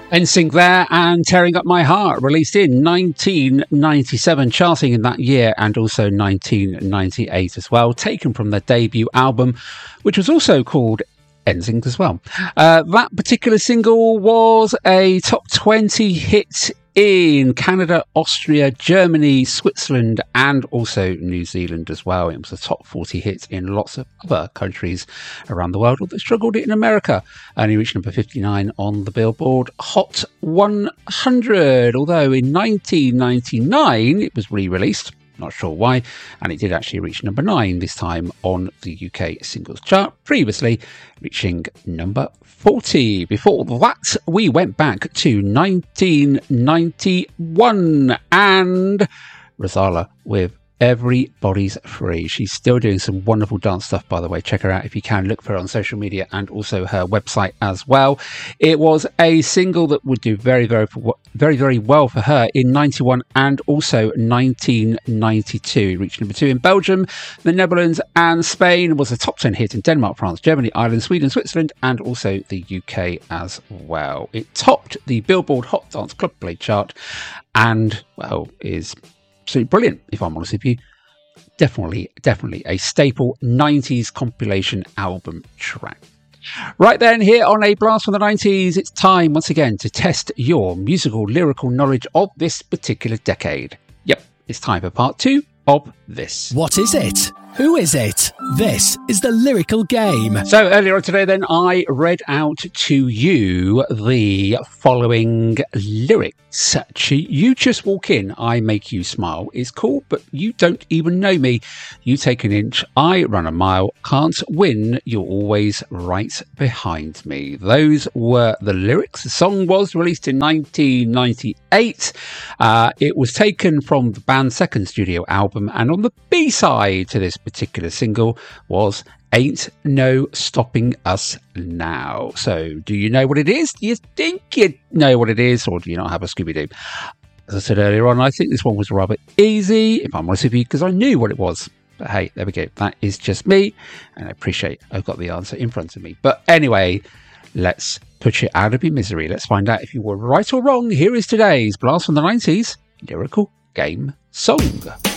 NSYNC there, and Tearing Up My Heart, released in 1997, charting in that year, and also 1998 as well, taken from their debut album, which was also called NSYNC as well. That particular single was a top 20 hit in Canada, Austria, Germany, Switzerland, and also New Zealand as well. It was a top 40 hit in lots of other countries around the world, although it struggled in America. Only reached number 59 on the Billboard Hot 100, although in 1999 it was re-released. Not sure why, and it did actually reach number 9 this time on the UK singles chart, previously reaching number 40. Before that, we went back to 1991 and Rozalla with Everybody's Free. She's still doing some wonderful dance stuff, by the way. Check her out if you can. Look for her on social media and also her website as well. It was a single that would do very, very well for her in 91 and also 1992. It reached number 2 in Belgium, the Netherlands and Spain. It was a top 10 hit in Denmark, France, Germany, Ireland, Sweden, Switzerland and also the UK as well. It topped the Billboard Hot Dance Club Play chart and, well, is absolutely brilliant, if I'm honest with you. Definitely a staple 90s compilation album track. Right then, here on A Blast from the 90s, it's time once again to test your musical lyrical knowledge of this particular decade. Yep, it's time for part 2 of this. What is it? Who is it? This is the Lyrical Game. So earlier on today then, I read out to you the following lyrics. You just walk in, I make you smile. It's cool, but you don't even know me. You take an inch, I run a mile. Can't win, you're always right behind me. Those were the lyrics. The song was released in 1998. It was taken from the band's second studio album, and on the B-side to this particular single was Ain't No Stopping Us Now. So do you know what it is? Do you think you know what it is, or do you not have a Scooby-Doo? As I said earlier on, I think this one was rather easy, if I'm honest with you, because I knew what it was. But hey, there we go. That is just me, and I appreciate I've got the answer in front of me. But anyway, let's put you out of your misery. Let's find out if you were right or wrong. Here is today's Blast from the 90s Lyrical Game song.